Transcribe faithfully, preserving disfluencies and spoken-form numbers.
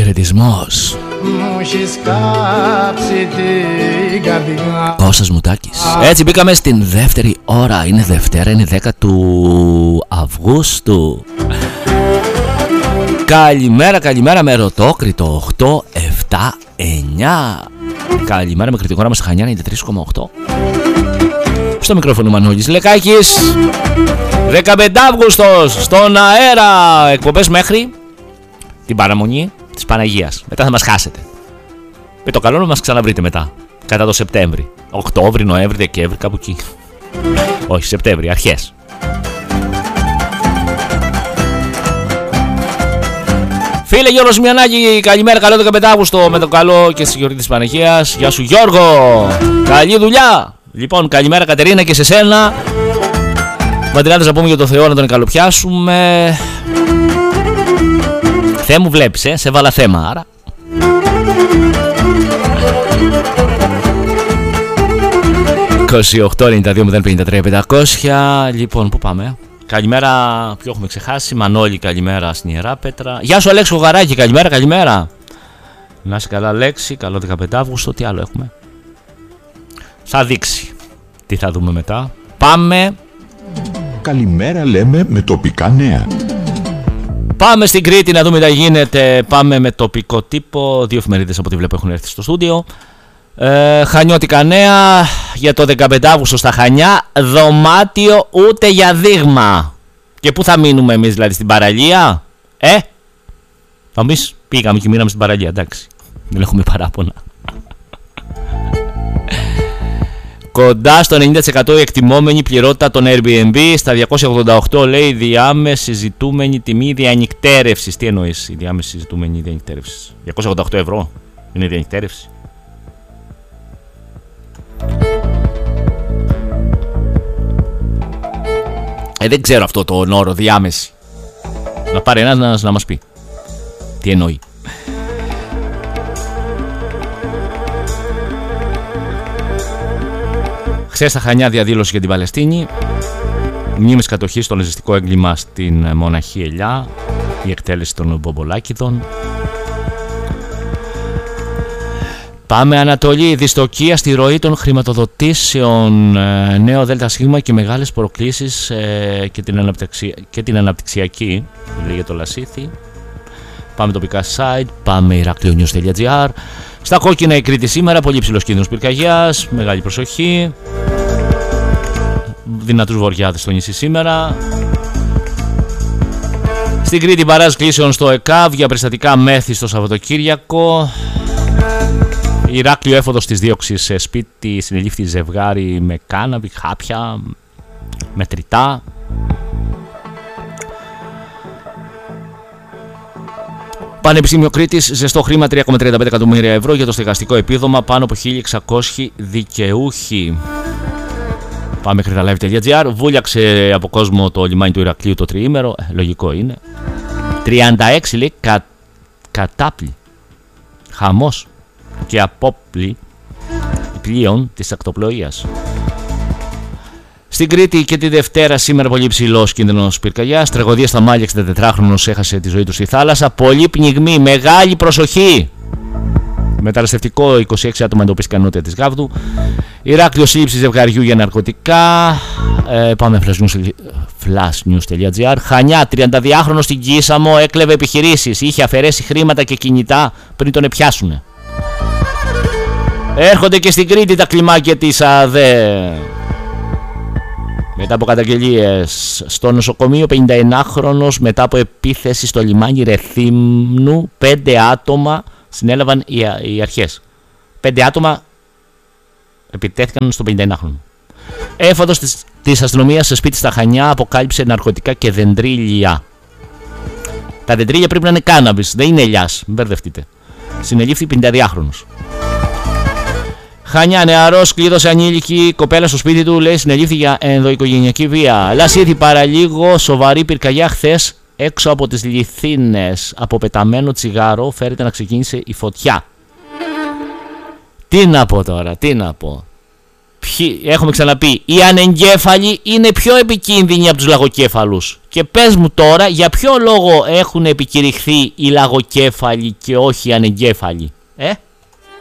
χαιρετισμός. Κώστας Μουτάκης. Έτσι μπήκαμε στην δεύτερη ώρα. Είναι Δευτέρα, είναι δέκα του Αυγούστου. Καλημέρα, καλημέρα με ρωτόκριτο οκτώ, επτά, εννιά. Καλημέρα με κριτικό όραμα στα Χανιά ενενήντα τρία κόμμα οκτώ. Στο μικρόφωνο Μανώλης Λεκάκης. δεκαπέντε Αυγούστος στον αέρα. Εκπομπές μέχρι την παραμονή της Παναγίας. Μετά θα μας χάσετε. Με το καλό να μας ξαναβρείτε μετά. Κατά το Σεπτέμβρη. Οκτώβρη, Νοέμβρη, Δεκέμβρη, κάπου εκεί. Όχι, Σεπτέμβρη, αρχές. Φίλε Γιώργος Μιανάκη, καλημέρα, καλό δεκαπέντε Αυγούστο με το καλό και στη γιορτή της Παναγίας. Γεια σου Γιώργο, καλή δουλειά. Λοιπόν, καλημέρα Κατερίνα και σε σένα. Μαντινάτες να πούμε για το Θεό να τον καλοπιάσουμε. Θεέ μου βλέπεις, ε, σε βάλα θέμα, άρα. είκοσι οκτώ ενενήντα δύο μηδέν πενήντα τρία πεντακόσια. Λοιπόν, πού πάμε? Καλημέρα, ποιο έχουμε ξεχάσει? Μανώλη, καλημέρα στην Ιερά Πέτρα. Γεια σου Αλέξη Γαράκη, καλημέρα, καλημέρα. Να είσαι καλά Αλέξη, καλό δεκαπέντε Αυγούστο. Τι άλλο έχουμε? Θα δείξει. Τι θα δούμε μετά? Πάμε. Καλημέρα λέμε με τοπικά νέα. Πάμε στην Κρήτη να δούμε τι γίνεται. Πάμε με τοπικό τύπο. Δύο εφημερίδες από ό,τι βλέπω έχουν έρθει στο στούντιο. Ε, χανιώτικα νέα για το δεκαπέντε Αυγούστο στα Χανιά. Δωμάτιο ούτε για δείγμα. Και πού θα μείνουμε εμείς δηλαδή, στην παραλία? Ε, εμείς πήγαμε και μείναμε στην παραλία, εντάξει. Δεν έχουμε παράπονα. Κοντά στο ενενήντα τοις εκατό η εκτιμόμενη πληρότητα των Airbnb. Στα διακόσια ογδόντα οκτώ λέει διάμεση ζητούμενη τιμή διανυκτέρευσης. Τι εννοείς η διάμεση ζητούμενη διανυκτέρευσης? διακόσια ογδόντα οκτώ ευρώ είναι η διανυκτέρευση? Ε, δεν ξέρω αυτό το όρο διάμεση. Να πάρει ένας να, να μας πει τι εννοεί. Χθες στα Χανιά διαδήλωση για την Παλαιστίνη. Μνήμης κατοχής στο ναζιστικό έγκλημα στην Μοναχή Ελιά. Η εκτέλεση των Μπομπολάκηδων. Πάμε Ανατολή, δυστοκία στη ροή των χρηματοδοτήσεων, νέο ΔΣ και μεγάλες προκλήσεις ε, και, την αναπτυξια... και την αναπτυξιακή, λέγεται το Λασίθι. Πάμε τοπικά site, πάμε ηράκλειο.news.gr. Στα κόκκινα η Κρήτη σήμερα, πολύ ψηλός κίνδυνος πυρκαγιάς, μεγάλη προσοχή. Δυνατούς βοριάδες στο νησί σήμερα. Στην Κρήτη μπαράζ κλήσεων στο ΕΚΑΒ για περιστατικά μέθη στο Σαββατοκύριακο. Ηράκλειο έφοδος της δίωξης σε σπίτι, συνελήφθη ζευγάρι με κάναβη, χάπια, μετρητά. Πανεπιστήμιο Κρήτης, ζεστό χρήμα τρία κόμμα τριάντα πέντε εκατομμύρια ευρώ για το στεγαστικό επίδομα, πάνω από χίλια εξακόσιοι δικαιούχοι. Πάμε κρήταλιve.gr. Βούλιαξε από κόσμο το λιμάνι του Ηρακλείου το τριήμερο, ε, λογικό είναι. τριάντα έξι λέει κα, κατάπλη, χαμός και απόπλη πλοίων της ακτοπλοείας. Στην Κρήτη και τη Δευτέρα σήμερα πολύ ψηλός κίνδυνος πυρκαγιάς. Τραγωδία στα Μάλια, εξήντα έχασε τη ζωή του στη θάλασσα. Πολύ πνιγμή, μεγάλη προσοχή. Μεταναστευτικό, είκοσι έξι άτομα εντοπίστηκαν νότια της Γάβδου. Ηράκλειο, σύλληψη ζευγαριού για ναρκωτικά. Ε, πάμε flashnews.gr. Χανιά, τριανταδυάχρονος στην Κίσαμο έκλεβε επιχειρήσεις. Είχε αφαιρέσει χρήματα και κινητά πριν τον επιάσουνε. Έρχονται και στην Κρήτη τα κλιμάκια της ΑΔΕ. Μετά από καταγγελίες στο νοσοκομείο, πενηνταεννάχρονος μετά από επίθεση στο λιμάνι Ρεθύμνου, πέντε άτομα συνέλαβαν οι, οι αρχές. Πέντε άτομα επιτέθηκαν στον πενηνταεννάχρονο. Έφοδος της, της αστυνομίας σε σπίτι στα Χανιά αποκάλυψε ναρκωτικά και δεντρίλια. Τα δεντρίλια πρέπει να είναι κάναβης, δεν είναι ελιάς, μην μπερδευτείτε. Συνελήφθη πενηνταδυάχρονος. Χανιά, νεαρός κλείδωσε ανήλικη κοπέλα στο σπίτι του, λέει συνελήφθη για ενδοοικογενειακή βία. Λασίθι παραλίγο, σοβαρή πυρκαγιά χθες έξω από τις Λιθίνες. Από πεταμένο τσιγάρο φέρεται να ξεκίνησε η φωτιά. Τι να πω τώρα, τι να πω. Ποιοι, έχουμε ξαναπεί, οι ανεγκέφαλοι είναι πιο επικίνδυνοι από τους λαγοκέφαλους. Και πες μου τώρα, για ποιο λόγο έχουν επικηρυχθεί οι λαγοκέφαλοι και όχι οι ανεγκέφαλοι, ε?